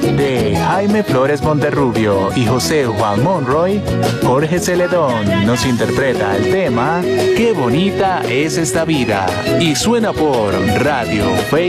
De Jaime Flores Monterrubio y José Juan Monroy, Jorge Celedón nos interpreta el tema Qué bonita es esta vida y suena por Radio Fe